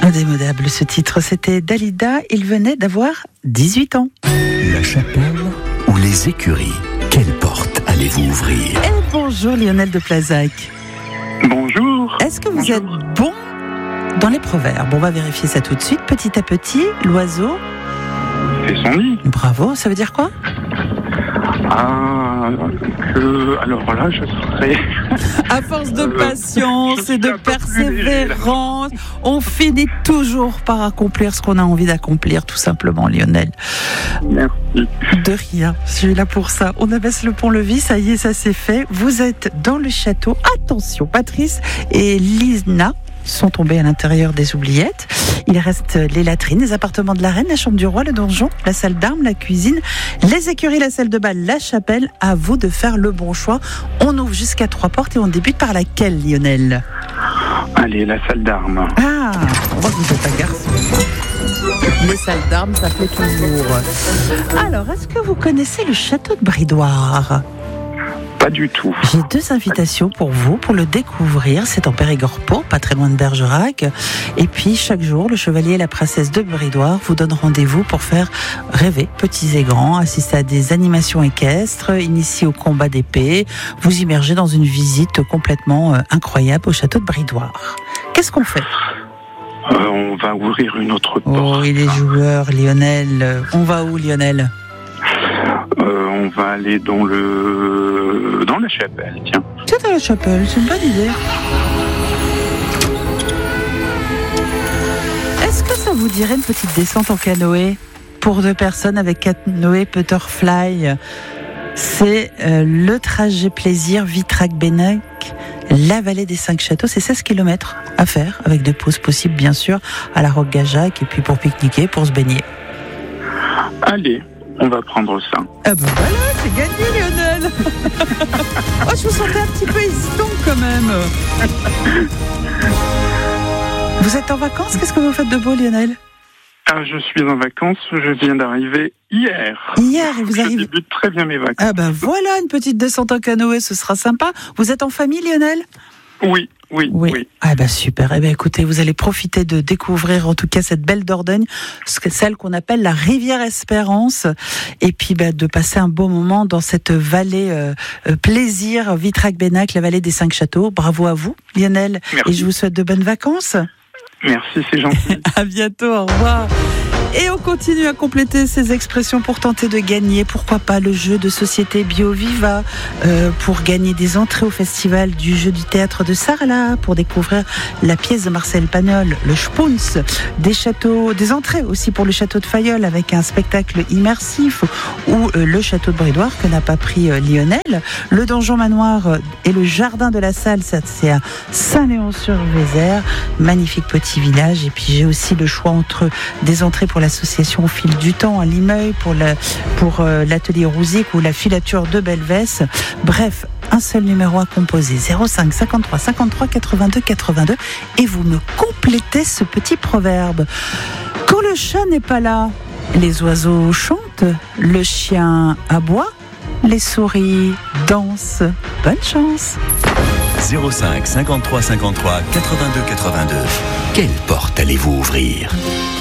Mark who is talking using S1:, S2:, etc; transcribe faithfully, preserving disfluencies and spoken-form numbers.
S1: Indémodable ce titre, c'était Dalida, il venait d'avoir dix-huit ans.
S2: La chapelle ou les écuries, quelle porte allez-vous ouvrir?
S1: Et bonjour Lionel de Plazac.
S3: Bonjour.
S1: Est-ce que vous
S3: Bonjour.
S1: êtes bon dans les proverbes? On va vérifier ça tout de suite. Petit à petit, l'oiseau...
S3: C'est son nid.
S1: Bravo, ça veut dire quoi?
S3: Ah, que... Alors là, je serais...
S1: À force de
S3: Euh,
S1: patience
S3: je
S1: et
S3: suis
S1: de
S3: un peu plus léger, là.
S1: persévérance, on finit toujours par accomplir ce qu'on a envie d'accomplir, tout simplement, Lionel.
S3: Merci.
S1: De rien, je suis là pour ça. On abaisse le pont-levis, ça y est, ça c'est fait. Vous êtes dans le château. Attention, Patrice et Lina sont tombés à l'intérieur des oubliettes. Il reste les latrines, les appartements de la reine, la chambre du roi, le donjon, la salle d'armes, la cuisine, les écuries, la salle de bal, la chapelle. À vous de faire le bon choix. On ouvre jusqu'à trois portes et on débute par laquelle, Lionel?
S3: Allez, la salle d'armes.
S1: Ah, on voit que vous êtes un garçon. Les salles d'armes, ça plaît toujours. Alors, est-ce que vous connaissez le château de Bridoire?
S3: Pas du tout.
S1: J'ai deux invitations pour vous pour le découvrir. C'est en Périgord-Pau, pas très loin de Bergerac. Et puis chaque jour, le chevalier et la princesse de Bridoire vous donnent rendez-vous pour faire rêver petits et grands, assister à des animations équestres, initier au combat d'épée, vous immerger dans une visite complètement euh, incroyable au château de Bridoire. Qu'est-ce qu'on fait?
S3: Euh, on va ouvrir une autre
S1: Oh,
S3: porte.
S1: il est joueur, Lionel. On va où, Lionel?
S3: Euh, on va aller dans le... dans la chapelle, tiens.
S1: C'est à la chapelle, c'est une bonne idée. Est-ce que ça vous dirait une petite descente en canoë pour deux personnes avec canoë Butterfly? C'est euh, le trajet plaisir Vitrac-Bénac, la vallée des cinq châteaux. C'est seize kilomètres à faire, avec des pauses possibles bien sûr, à la Roque-Gajac, et puis pour pique-niquer, pour se baigner.
S3: Allez, on va prendre ça.
S1: Ah ben voilà, c'est gagné, Lionel. Oh, je vous sentais un petit peu hésitant quand même. Vous êtes en vacances? Qu'est-ce que vous faites de beau, Lionel?
S3: Ah, je suis en vacances, je viens d'arriver hier.
S1: Hier, et vous
S3: je
S1: arrivez...
S3: débute très bien mes vacances.
S1: Ah ben voilà, une petite descente en canoë, ce sera sympa. Vous êtes en famille, Lionel?
S3: Oui, oui, oui. oui.
S1: Ah ben super. Eh ben écoutez, vous allez profiter de découvrir en tout cas cette belle Dordogne, celle qu'on appelle la rivière Espérance, et puis ben, de passer un beau moment dans cette vallée euh, euh, plaisir, Vitrac-Bénac, la vallée des cinq châteaux. Bravo à vous, Lionel.
S3: Merci.
S1: Et je vous souhaite de bonnes vacances.
S3: Merci, c'est gentil.
S1: À bientôt, au revoir. Et on continue à compléter ces expressions pour tenter de gagner, pourquoi pas, le jeu de société BioViva, euh, pour gagner des entrées au festival du jeu du théâtre de Sarlat, pour découvrir la pièce de Marcel Pagnol, le Spoons, des châteaux, des entrées aussi pour le château de Fayolle avec un spectacle immersif, ou euh, le château de Bridoire que n'a pas pris euh, Lionel, le donjon manoir euh, et le jardin de la salle, ça c'est à Saint-Léon-sur-Vézère, magnifique petit village. Et puis j'ai aussi le choix entre des entrées pour l'association Au fil du temps à Limeuil, pour, la, pour euh, l'atelier Rouzic ou la filature de Belvès. Bref, un seul numéro à composer, zéro cinq cinquante-trois cinquante-trois quatre-vingt-deux quatre-vingt-deux, et vous me complétez ce petit proverbe. Quand le chat n'est pas là, les oiseaux chantent, le chien aboie, les souris dansent. Bonne chance.
S2: zéro cinq cinquante-trois cinquante-trois quatre-vingt-deux quatre-vingt-deux. Quelle porte allez-vous ouvrir?